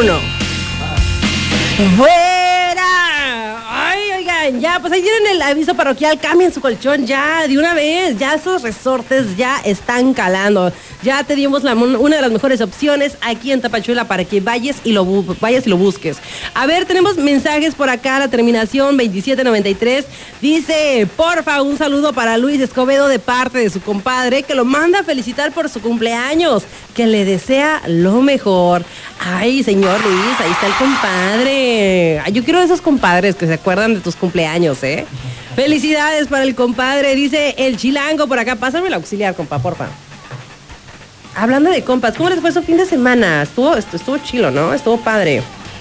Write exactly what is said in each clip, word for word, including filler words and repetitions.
uno. ¡Fuera! Ay, oigan, ya, pues ahí tienen el aviso parroquial, cambien su colchón ya, de una vez, ya esos resortes ya están calando. Ya te dimos la, una de las mejores opciones aquí en Tapachula para que vayas y lo vayas y lo busques. A ver, tenemos mensajes por acá, la terminación veintisiete noventa y tres. Dice, porfa, un saludo para Luis Escobedo de parte de su compadre, que lo manda a felicitar por su cumpleaños, que le desea lo mejor. Ay, señor Luis, ahí está el compadre. Ay, yo quiero de esos compadres que se acuerdan de tus cumpleaños, ¿eh? Felicidades para el compadre, dice el Chilango por acá. Pásame el auxiliar, compa, porfa. Hablando de compas, ¿cómo les fue su fin de semana? Estuvo, estuvo chilo, ¿no? Estuvo padre.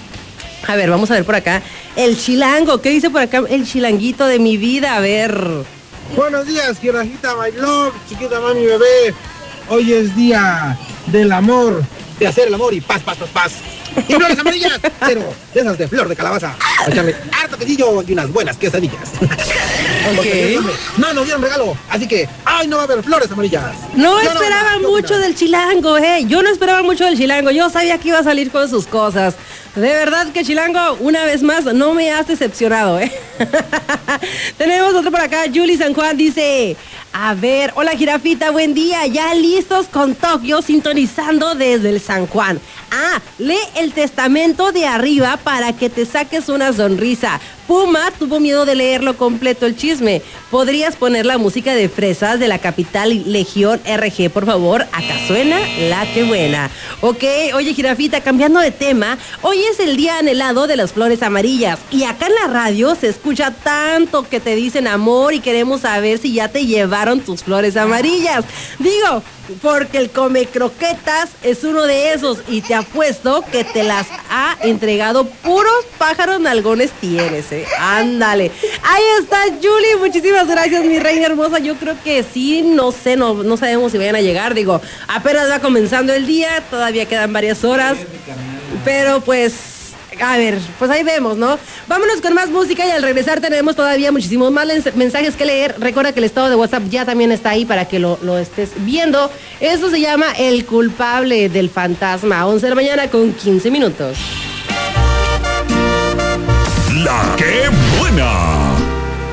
A ver, vamos a ver por acá. El Chilango, ¿qué dice por acá el chilanguito de mi vida? A ver. Buenos días, Jirajita, my love, chiquita mami bebé. Hoy es día del amor, de hacer el amor y paz, paz, paz, paz. Y flores amarillas, pero de esas de flor de calabaza. A echarle harto quesillo y unas buenas quesadillas. Okay. No nos dieron regalo, así que ay, no va a haber flores amarillas. No yo esperaba no, mucho no. del Chilango, eh. Yo no esperaba mucho del Chilango. Yo sabía que iba a salir con sus cosas. De verdad que Chilango, una vez más, no me has decepcionado, eh. Tenemos otro por acá. Julie San Juan dice, a ver, hola Jirafita, buen día. Ya listos con Tokio, sintonizando desde el San Juan. Ah, lee el testamento de arriba para que te saques una sonrisa. Puma tuvo miedo de leerlo completo el chisme. ¿Podrías poner la música de Fresas de la Capital Legión R G, por favor? Acá suena la que buena. Ok, oye Jirafita, cambiando de tema, hoy es el día anhelado de las flores amarillas. Y acá en la radio se escucha tanto que te dicen amor y queremos saber si ya te llevaron tus flores amarillas. Digo, porque el come croquetas es uno de esos y te apuesto que te las ha entregado puros pájaros nalgones tienes, ¿eh? Ándale. Ahí está Julie, muchísimas gracias mi reina hermosa. Yo creo que sí, no sé, no, no sabemos si vayan a llegar. Digo, apenas va comenzando el día, todavía quedan varias horas, pero pues... A ver, pues ahí vemos, ¿no? Vámonos con más música y al regresar tenemos todavía muchísimos más mensajes que leer. Recuerda que el estado de WhatsApp ya también está ahí para que lo, lo estés viendo. Eso se llama El Culpable del Fantasma. once de la mañana con quince minutos. La que buena.